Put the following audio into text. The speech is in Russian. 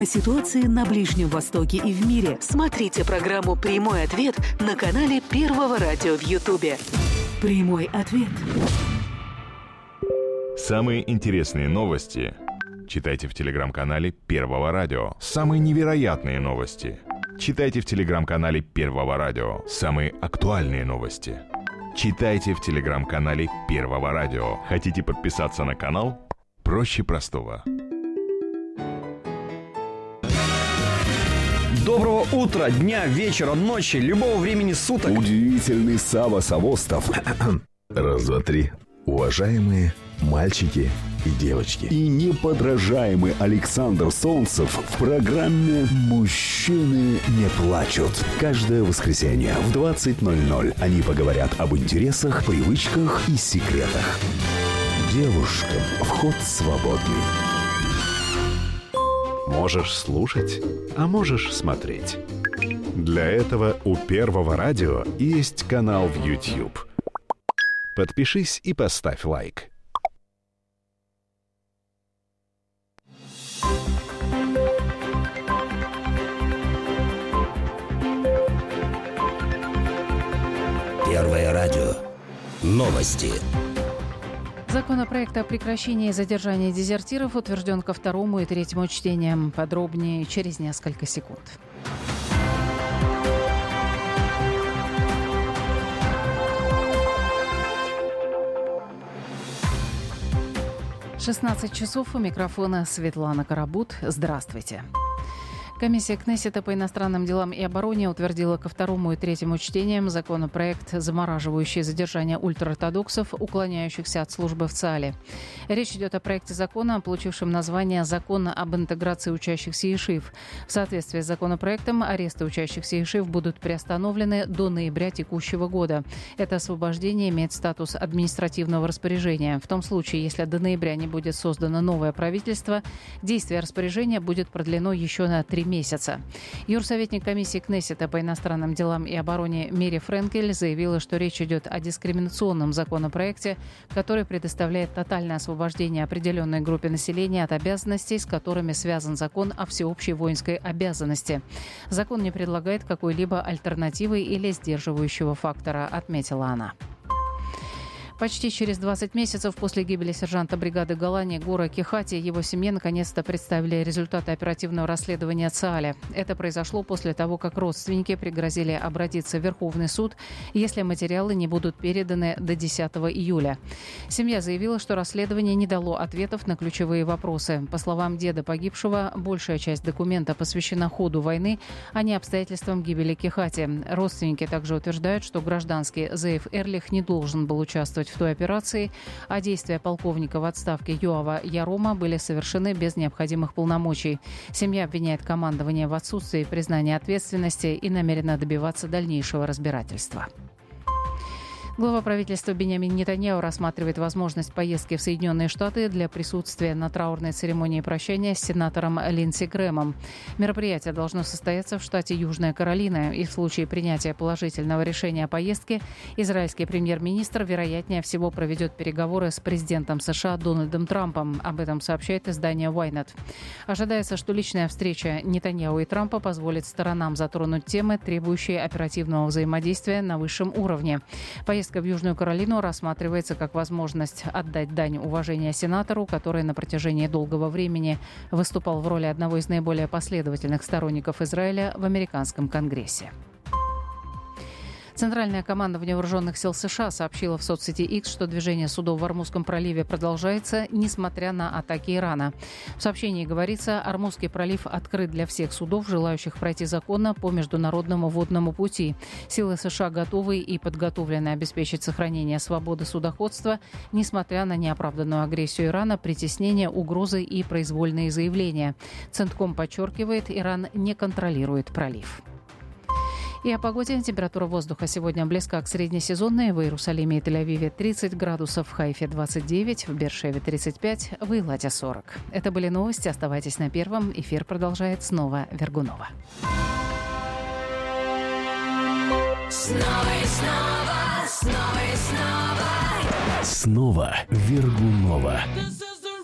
О ситуации на Ближнем Востоке и в мире смотрите программу «Прямой ответ» на канале Первого радио в Ютубе. Прямой ответ. Самые интересные новости читайте в телеграм-канале Первого радио. Самые невероятные новости читайте в телеграм-канале Первого радио. Самые актуальные новости читайте в телеграм-канале Первого радио. Хотите подписаться на канал? Проще простого. Доброго утра, дня, вечера, ночи, любого времени суток. Удивительный Сава Савостов. Раз, два, три. Уважаемые мальчики и девочки. И неподражаемый Александр Солнцев в программе «Мужчины не плачут». Каждое воскресенье в 20:00 они поговорят об интересах, привычках и секретах. Девушкам вход свободный. Можешь слушать, а можешь смотреть. Для этого у Первого радио есть канал в YouTube. Подпишись и поставь лайк. Первое радио. Новости. Законопроект о прекращении задержания дезертиров утвержден ко второму и третьему чтениям. Подробнее через несколько секунд. «16 часов». У микрофона Светлана Карабут. Здравствуйте. Комиссия Кнессета по иностранным делам и обороне утвердила ко второму и третьему чтениям законопроект, замораживающий задержание ультраортодоксов, уклоняющихся от службы в ЦАЛе. Речь идет о проекте закона, получившем название «Закон об интеграции учащихся ИШИВ». В соответствии с законопроектом аресты учащихся ИШИВ будут приостановлены до ноября текущего года. Это освобождение имеет статус административного распоряжения. В том случае, если до ноября не будет создано новое правительство, действие распоряжения будет продлено еще на 3 месяца. Юрсоветник комиссии Кнессета по иностранным делам и обороне Мири Френкель заявила, что речь идет о дискриминационном законопроекте, который предоставляет тотальное освобождение определенной группе населения от обязанностей, с которыми связан закон о всеобщей воинской обязанности. Закон не предлагает какой-либо альтернативы или сдерживающего фактора, отметила она. Почти через 20 месяцев после гибели сержанта бригады Голани Гора Кихати его семье наконец-то представили результаты оперативного расследования ЦААля. Это произошло после того, как родственники пригрозили обратиться в Верховный суд, если материалы не будут переданы до 10 июля. Семья заявила, что расследование не дало ответов на ключевые вопросы. По словам деда погибшего, большая часть документа посвящена ходу войны, а не обстоятельствам гибели Кихати. Родственники также утверждают, что гражданский Зеев Эрлих не должен был участвовать в той операции, а действия полковника в отставке Йоава Ярома были совершены без необходимых полномочий. Семья обвиняет командование в отсутствии признания ответственности и намерена добиваться дальнейшего разбирательства. Глава правительства Биньямин Нетаньяху рассматривает возможность поездки в Соединенные Штаты для присутствия на траурной церемонии прощания с сенатором Линдси Грэхэмом. Мероприятие должно состояться в штате Южная Каролина, и в случае принятия положительного решения о поездке израильский премьер-министр, вероятнее всего, проведет переговоры с президентом США Дональдом Трампом. Об этом сообщает издание Ynet. Ожидается, что личная встреча Нетаньяху и Трампа позволит сторонам затронуть темы, требующие оперативного взаимодействия на высшем уровне. Поездка в Южную Каролину рассматривается как возможность отдать дань уважения сенатору, который на протяжении долгого времени выступал в роли одного из наиболее последовательных сторонников Израиля в американском Конгрессе. Центральное командование вооруженных сил США сообщило в соцсети X, что движение судов в Ормузском проливе продолжается, несмотря на атаки Ирана. В сообщении говорится, Ормузский пролив открыт для всех судов, желающих пройти законно по международному водному пути. Силы США готовы и подготовлены обеспечить сохранение свободы судоходства, несмотря на неоправданную агрессию Ирана, притеснение, угрозы и произвольные заявления. Центком подчеркивает, Иран не контролирует пролив. И о погоде. Температура воздуха сегодня близка к среднесезонной. В Иерусалиме и Тель-Авиве 30 градусов, в Хайфе 29, в Бершеве 35, в Илате 40. Это были новости. Оставайтесь на Первом. Эфир продолжает снова Вергунова. Снова Вергунова.